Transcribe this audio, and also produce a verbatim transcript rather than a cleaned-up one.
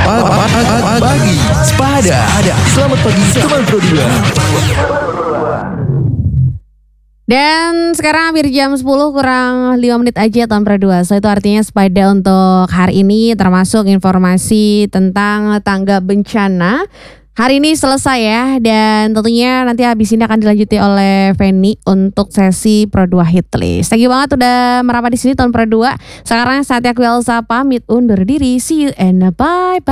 Pagi Sepada. Selamat pagi teman Pro dua. Dan sekarang hampir jam sepuluh kurang lima menit aja tahun Pro dua. So itu artinya sepada untuk hari ini termasuk informasi tentang tangga bencana. Hari ini selesai ya, dan tentunya nanti habis ini akan dilanjuti oleh Feni untuk sesi Pro dua Hitlist. Thank you banget udah merapat di sini tahun Pro dua. Sekarang saatnya aku Elsa pamit undur diri. See you and bye bye.